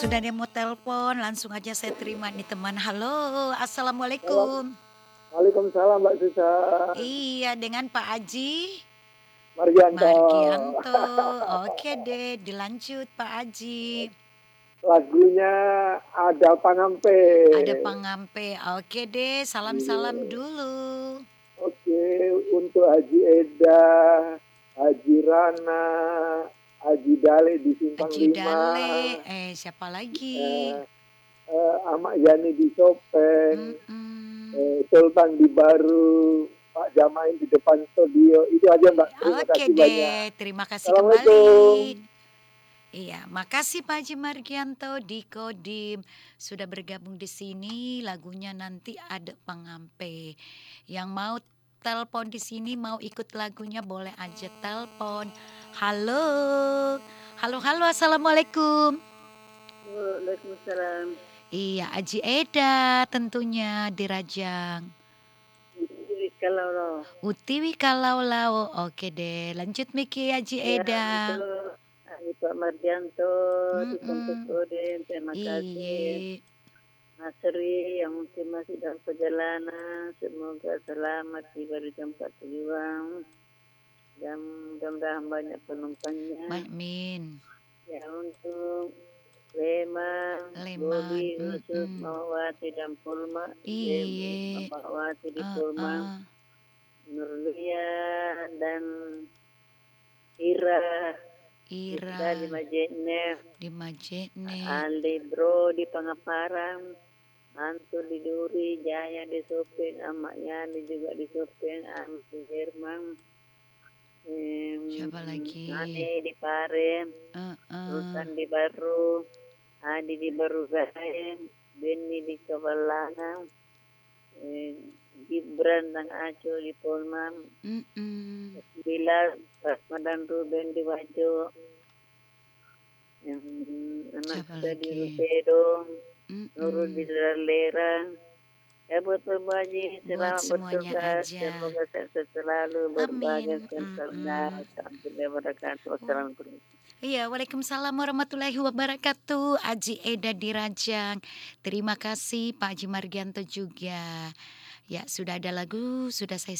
sudah ada yang mau telepon, langsung aja saya terima nih teman. Halo, Salam. assalamualaikum. Waalaikumsalam Mbak Susan. Iya, dengan Pak Aji Margianto. Margianto. Oke deh, dilanjut Pak Aji. Lagunya ada Pangampe. Ada Pangampe. Oke deh, salam-salam Iya. dulu. Oke, untuk Haji Eda, Haji Rana, Haji Dale di Simpang Aji 5, Dale, siapa lagi? eh, Ahmad Yani di Sopeng, Mm-mm. Sultan di Baru, Pak Jamain di depan studio. Itu aja Mbak. Terima Oke kasih banyak. deh, terima kasih kembali. Assalamualaikum. Iya, makasih Pak Haji Margianto di Kodim sudah bergabung di sini. Lagunya nanti ada Pangampe. Yang mau telepon di sini mau ikut lagunya boleh aja telepon. Halo. Halo, halo, assalamualaikum. Waalaikumsalam. Iya, Aji Eda tentunya di Rajang. Jadi kalau Utiwi kalau lau. Oke deh, lanjut Miki Aji ya Eda. untuk Pak Mardianto di Kampus Mm-mm. Odin, terima kasih. Iya, Mas Sri yang mungkin masih dalam perjalanan, semoga selamat tiba di tempat tujuan dan mudah-mudahan banyak penumpangnya. Min. Ya untuk Leman, Leman, Bobi, Yusuf, Mawati dan Pulma, Iye, Mawati di Pulma, Nurlia dan Ira Ira di Majene, di Majene, Ali Bro di Pangaparang, Antu di Duri, Jaya di Sopeng, Amak Yani juga di Sopeng, Amak di Jerman, siapa lagi? Ane di Paren, Sultan di Baru, Adi di Baru Gayen, Benny di Kabalangan, Gibran dan Aco di Polman, Bilal, Ramadan Ruben di Wajo, anak saya di Rupedo, Nurul di Lera, ya buat berbagi selamat bertugas, semoga sehat selalu berbahagia dan sampai wabarakatuh. Wassalamualaikum. Iya, waalaikumsalam warahmatullahi wabarakatuh. Aji Eda di Rajang. Terima kasih Pak Haji Margianto juga. Ya, sudah ada lagu, sudah saya